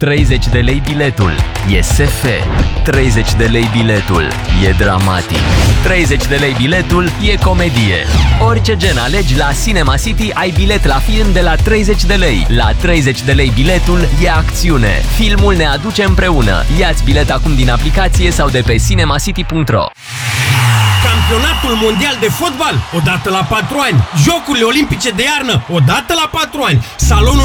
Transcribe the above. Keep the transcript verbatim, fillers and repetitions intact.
treizeci de lei biletul, e S F. treizeci de lei biletul, e dramatic. treizeci de lei biletul, e comedie. Orice gen alegi, la Cinema City ai bilet la film de la treizeci de lei. La treizeci de lei biletul, e acțiune. Filmul ne aduce împreună. Ia-ți bilet acum din aplicație sau de pe cinemacity punct ro. Campionatul mondial de fotbal, odată la patru ani. Jocurile olimpice de iarnă, odată la patru ani. Salonul